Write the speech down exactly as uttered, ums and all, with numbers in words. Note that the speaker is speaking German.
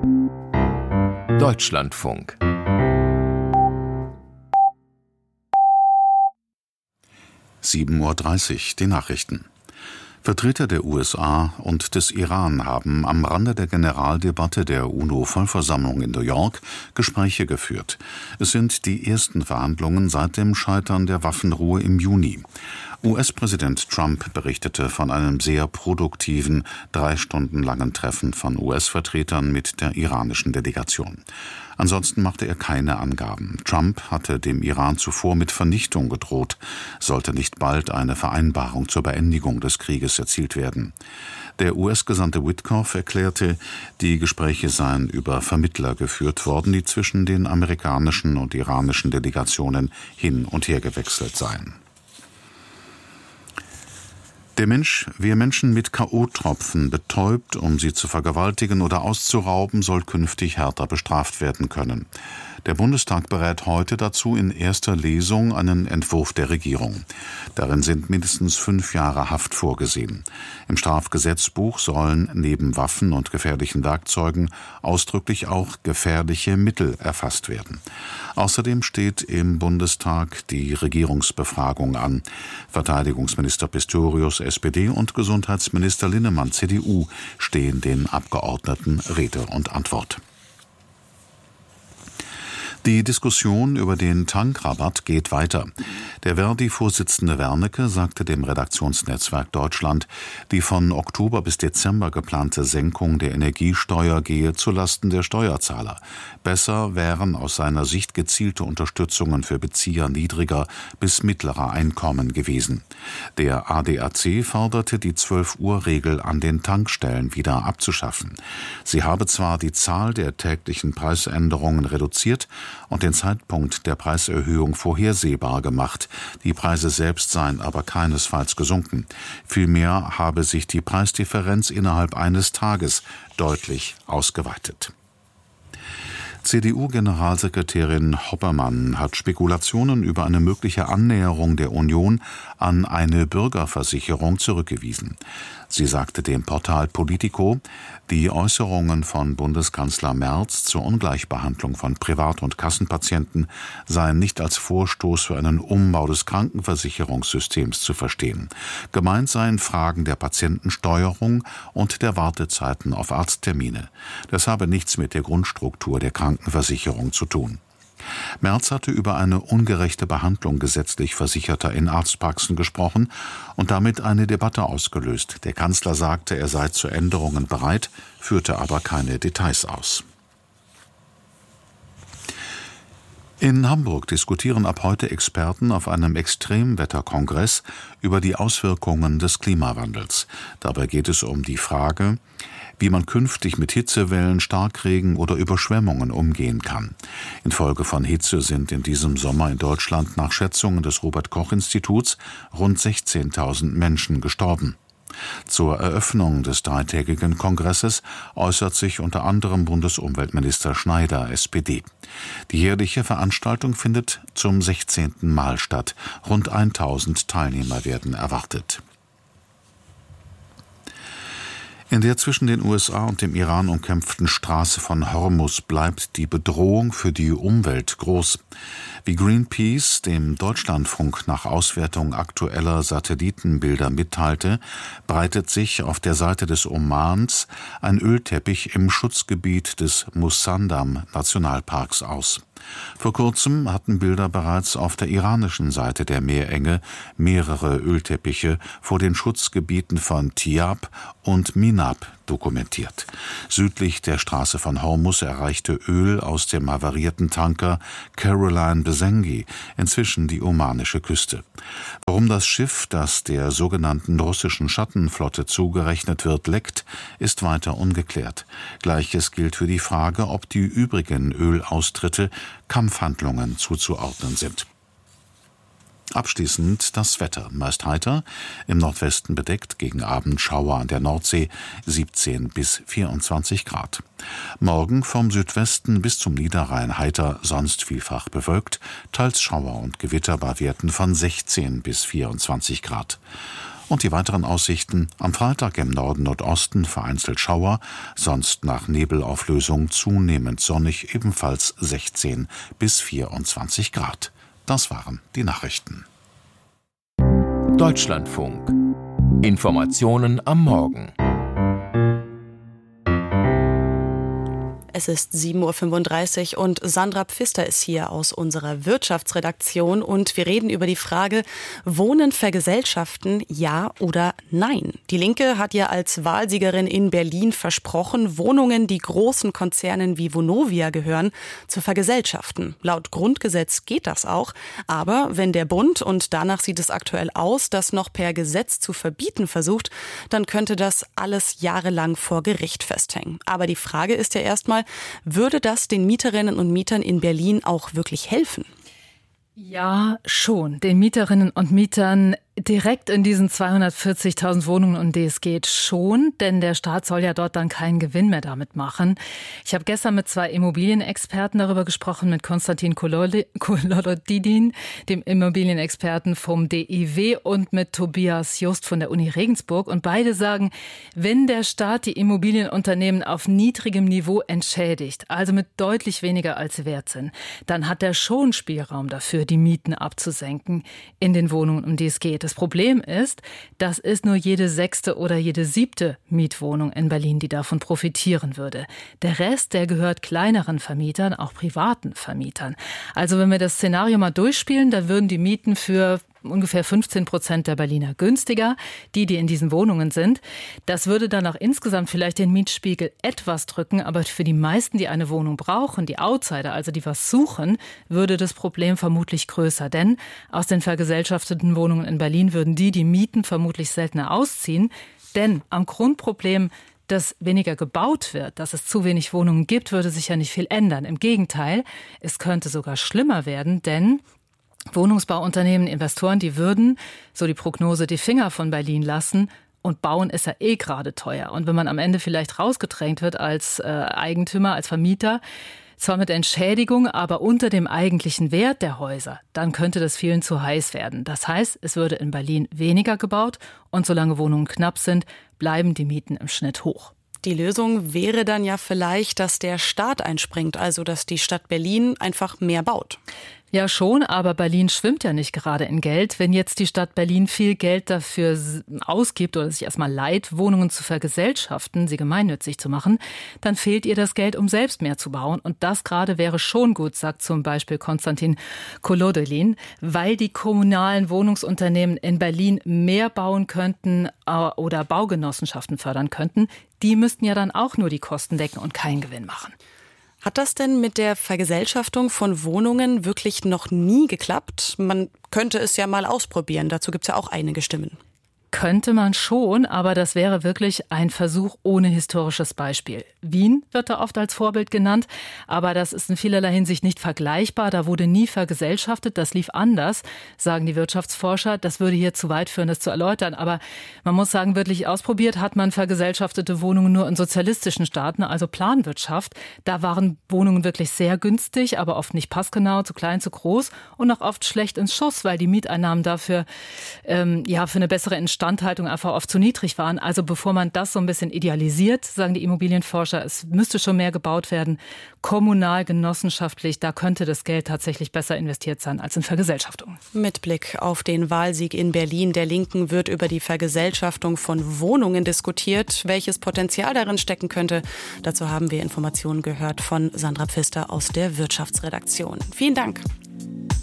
Deutschlandfunk. sieben Uhr dreißig, die Nachrichten. Vertreter der U S A und des Iran haben am Rande der Generaldebatte der UNO-Vollversammlung in New York Gespräche geführt. Es sind die ersten Verhandlungen seit dem Scheitern der Waffenruhe im Juni. U S-Präsident Trump berichtete von einem sehr produktiven, drei Stunden langen Treffen von U S-Vertretern mit der iranischen Delegation. Ansonsten machte er keine Angaben. Trump hatte dem Iran zuvor mit Vernichtung gedroht, sollte nicht bald eine Vereinbarung zur Beendigung des Krieges erzielt werden. Der U S-Gesandte Witkoff erklärte, die Gespräche seien über Vermittler geführt worden, die zwischen den amerikanischen und iranischen Delegationen hin und her gewechselt seien. Der Mensch, wer Menschen mit K O-Tropfen betäubt, um sie zu vergewaltigen oder auszurauben, soll künftig härter bestraft werden können. Der Bundestag berät heute dazu in erster Lesung einen Entwurf der Regierung. Darin sind mindestens fünf Jahre Haft vorgesehen. Im Strafgesetzbuch sollen neben Waffen und gefährlichen Werkzeugen ausdrücklich auch gefährliche Mittel erfasst werden. Außerdem steht im Bundestag die Regierungsbefragung an. Verteidigungsminister Pistorius, S P D, und Gesundheitsminister Linnemann, C D U, stehen den Abgeordneten Rede und Antwort. Die Diskussion über den Tankrabatt geht weiter. Der Verdi-Vorsitzende Wernicke sagte dem Redaktionsnetzwerk Deutschland, die von Oktober bis Dezember geplante Senkung der Energiesteuer gehe zulasten der Steuerzahler. Besser wären aus seiner Sicht gezielte Unterstützungen für Bezieher niedriger bis mittlerer Einkommen gewesen. Der A D A C forderte, die zwölf-Uhr-Regel an den Tankstellen wieder abzuschaffen. Sie habe zwar die Zahl der täglichen Preisänderungen reduziert und den Zeitpunkt der Preiserhöhung vorhersehbar gemacht. Die Preise selbst seien aber keinesfalls gesunken. Vielmehr habe sich die Preisdifferenz innerhalb eines Tages deutlich ausgeweitet. C D U-Generalsekretärin Hoppermann hat Spekulationen über eine mögliche Annäherung der Union an eine Bürgerversicherung zurückgewiesen. Sie sagte dem Portal Politico, die Äußerungen von Bundeskanzler Merz zur Ungleichbehandlung von Privat- und Kassenpatienten seien nicht als Vorstoß für einen Umbau des Krankenversicherungssystems zu verstehen. Gemeint seien Fragen der Patientensteuerung und der Wartezeiten auf Arzttermine. Das habe nichts mit der Grundstruktur der Krankenversicherung zu tun. Merz hatte über eine ungerechte Behandlung gesetzlich Versicherter in Arztpraxen gesprochen und damit eine Debatte ausgelöst. Der Kanzler sagte, er sei zu Änderungen bereit, führte aber keine Details aus. In Hamburg diskutieren ab heute Experten auf einem Extremwetterkongress über die Auswirkungen des Klimawandels. Dabei geht es um die Frage, wie man künftig mit Hitzewellen, Starkregen oder Überschwemmungen umgehen kann. Infolge von Hitze sind in diesem Sommer in Deutschland nach Schätzungen des Robert-Koch-Instituts rund sechzehntausend Menschen gestorben. Zur Eröffnung des dreitägigen Kongresses äußert sich unter anderem Bundesumweltminister Schneider, S P D. Die jährliche Veranstaltung findet zum sechzehnten Mal statt. Rund tausend Teilnehmer werden erwartet. In der zwischen den U S A und dem Iran umkämpften Straße von Hormuz bleibt die Bedrohung für die Umwelt groß. Wie Greenpeace dem Deutschlandfunk nach Auswertung aktueller Satellitenbilder mitteilte, breitet sich auf der Seite des Omans ein Ölteppich im Schutzgebiet des Musandam-Nationalparks aus. Vor kurzem hatten Bilder bereits auf der iranischen Seite der Meerenge mehrere Ölteppiche vor den Schutzgebieten von Tiab und Minab dokumentiert. Südlich der Straße von Hormuz erreichte Öl aus dem havarierten Tanker Caroline Besengi inzwischen die omanische Küste. Warum das Schiff, das der sogenannten russischen Schattenflotte zugerechnet wird, leckt, ist weiter ungeklärt. Gleiches gilt für die Frage, ob die übrigen Ölaustritte Kampfhandlungen zuzuordnen sind. Abschließend das Wetter. Meist heiter, im Nordwesten bedeckt, gegen Abend Schauer an der Nordsee, siebzehn bis vierundzwanzig Grad. Morgen vom Südwesten bis zum Niederrhein heiter, sonst vielfach bewölkt, teils Schauer und Gewitter bei Werten von sechzehn bis vierundzwanzig Grad. Und die weiteren Aussichten: am Freitag im Norden Nordosten vereinzelt Schauer, sonst nach Nebelauflösung zunehmend sonnig, ebenfalls sechzehn bis vierundzwanzig Grad. Das waren die Nachrichten. Deutschlandfunk. Informationen am Morgen. Es ist sieben Uhr fünfunddreißig und Sandra Pfister ist hier aus unserer Wirtschaftsredaktion und wir reden über die Frage, Wohnen vergesellschaften, ja oder nein? Die Linke hat ja als Wahlsiegerin in Berlin versprochen, Wohnungen, die großen Konzernen wie Vonovia gehören, zu vergesellschaften. Laut Grundgesetz geht das auch, aber wenn der Bund, und danach sieht es aktuell aus, das noch per Gesetz zu verbieten versucht, dann könnte das alles jahrelang vor Gericht festhängen. Aber die Frage ist ja erstmal, würde das den Mieterinnen und Mietern in Berlin auch wirklich helfen? Ja, schon. Den Mieterinnen und Mietern direkt in diesen zweihundertvierzigtausend Wohnungen, um die es geht, schon, denn der Staat soll ja dort dann keinen Gewinn mehr damit machen. Ich habe gestern mit zwei Immobilienexperten darüber gesprochen, mit Konstantin Kolodidin, dem Immobilienexperten vom D I W, und mit Tobias Just von der Uni Regensburg. Und beide sagen, wenn der Staat die Immobilienunternehmen auf niedrigem Niveau entschädigt, also mit deutlich weniger als sie wert sind, dann hat er schon Spielraum dafür, die Mieten abzusenken in den Wohnungen, um die es geht. Das Problem ist, das ist nur jede sechste oder jede siebte Mietwohnung in Berlin, die davon profitieren würde. Der Rest, der gehört kleineren Vermietern, auch privaten Vermietern. Also wenn wir das Szenario mal durchspielen, dann würden die Mieten für ungefähr fünfzehn Prozent der Berliner günstiger, die, die in diesen Wohnungen sind. Das würde dann auch insgesamt vielleicht den Mietspiegel etwas drücken, aber für die meisten, die eine Wohnung brauchen, die Outsider, also die was suchen, würde das Problem vermutlich größer. Denn aus den vergesellschafteten Wohnungen in Berlin würden die, die mieten, vermutlich seltener ausziehen. Denn am Grundproblem, dass weniger gebaut wird, dass es zu wenig Wohnungen gibt, würde sich ja nicht viel ändern. Im Gegenteil, es könnte sogar schlimmer werden, denn Wohnungsbauunternehmen, Investoren, die würden, so die Prognose, die Finger von Berlin lassen, und bauen ist ja eh gerade teuer. Und wenn man am Ende vielleicht rausgedrängt wird als äh, Eigentümer, als Vermieter, zwar mit Entschädigung, aber unter dem eigentlichen Wert der Häuser, dann könnte das vielen zu heiß werden. Das heißt, es würde in Berlin weniger gebaut und solange Wohnungen knapp sind, bleiben die Mieten im Schnitt hoch. Die Lösung wäre dann ja vielleicht, dass der Staat einspringt, also dass die Stadt Berlin einfach mehr baut. Ja schon, aber Berlin schwimmt ja nicht gerade in Geld. Wenn jetzt die Stadt Berlin viel Geld dafür ausgibt oder sich erstmal leiht, Wohnungen zu vergesellschaften, sie gemeinnützig zu machen, dann fehlt ihr das Geld, um selbst mehr zu bauen. Und das gerade wäre schon gut, sagt zum Beispiel Konstantin Kolodidin, weil die kommunalen Wohnungsunternehmen in Berlin mehr bauen könnten oder Baugenossenschaften fördern könnten. Die müssten ja dann auch nur die Kosten decken und keinen Gewinn machen. Hat das denn mit der Vergesellschaftung von Wohnungen wirklich noch nie geklappt? Man könnte es ja mal ausprobieren, dazu gibt es ja auch einige Stimmen. Könnte man schon, aber das wäre wirklich ein Versuch ohne historisches Beispiel. Wien wird da oft als Vorbild genannt, aber das ist in vielerlei Hinsicht nicht vergleichbar. Da wurde nie vergesellschaftet, das lief anders, sagen die Wirtschaftsforscher. Das würde hier zu weit führen, das zu erläutern. Aber man muss sagen, wirklich ausprobiert hat man vergesellschaftete Wohnungen nur in sozialistischen Staaten, also Planwirtschaft. Da waren Wohnungen wirklich sehr günstig, aber oft nicht passgenau, zu klein, zu groß und auch oft schlecht ins Schuss, weil die Mieteinnahmen dafür ähm, ja für eine bessere Instandhaltung einfach oft zu niedrig waren. Also bevor man das so ein bisschen idealisiert, sagen die Immobilienforscher, es müsste schon mehr gebaut werden. Kommunal, genossenschaftlich, da könnte das Geld tatsächlich besser investiert sein als in Vergesellschaftung. Mit Blick auf den Wahlsieg in Berlin der Linken wird über die Vergesellschaftung von Wohnungen diskutiert. Welches Potenzial darin stecken könnte, dazu haben wir Informationen gehört von Sandra Pfister aus der Wirtschaftsredaktion. Vielen Dank.